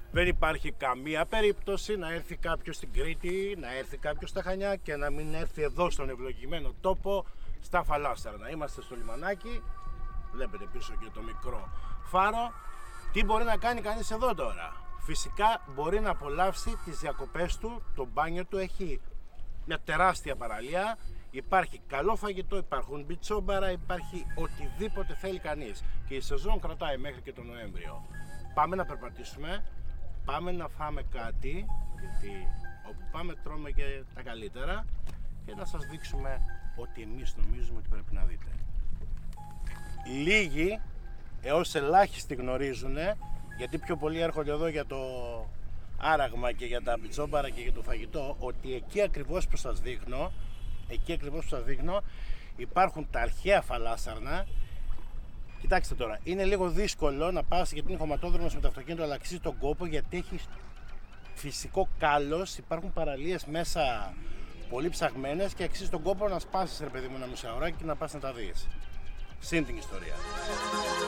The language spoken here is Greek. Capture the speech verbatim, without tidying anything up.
Δεν υπάρχει καμία περίπτωση να έρθει κάποιος στην Κρήτη, να έρθει κάποιος στα Χανιά και να μην έρθει εδώ στον ευλογημένο τόπο στα Φαλάσσαρνα. Είμαστε στο λιμανάκι, βλέπετε πίσω και το μικρό φάρο. Τι μπορεί να κάνει κανείς εδώ τώρα? Φυσικά μπορεί να απολαύσει τις διακοπές του, το μπάνιο του, έχει μια τεράστια παραλία, υπάρχει καλό φαγητό, υπάρχουν μπιτσόμπαρα, υπάρχει οτιδήποτε θέλει κανείς. Και η σεζόν κρατάει μέχρι και τον Νοέμβριο. Πάμε να περπατήσουμε, πάμε να φάμε κάτι, γιατί όπου πάμε τρώμε και τα καλύτερα, και να σας δείξουμε ότι εμείς νομίζουμε ότι πρέπει να δείτε. Λίγοι έως ελάχιστοι γνωρίζουν, γιατί πιο πολλοί έρχονται εδώ για το άραγμα και για τα μπιτσόμπαρα και για το φαγητό, ότι εκεί ακριβώς που σας δείχνω, εκεί ακριβώς που σας δείχνω, υπάρχουν τα αρχαία Φαλάσσαρνα. Κοιτάξτε τώρα, είναι λίγο δύσκολο να πας, γιατί είναι χωματόδρομος με το αυτοκίνητο, αλλά αξίζει τον κόπο, γιατί έχει φυσικό κάλος, υπάρχουν παραλίες μέσα πολύ ψαγμένες και αξίζει τον κόπο να σπάσεις, ρε παιδί μου, ένα μισάωράκι και να πας να τα δεις. Συν την ιστορία.